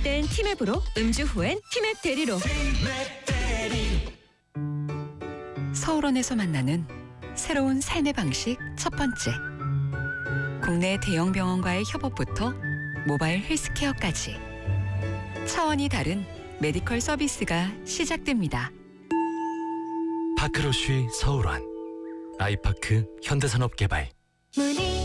땐 티맵으로, 음주 후엔 티맵 대리로. 서울원에서 만나는 새로운 삶의 방식 첫 번째. 국내 대형 병원과의 협업부터 모바일 헬스케어까지 차원이 다른 메디컬 서비스가 시작됩니다. 파크로쉬 서울원, 아이파크 현대산업개발. 문이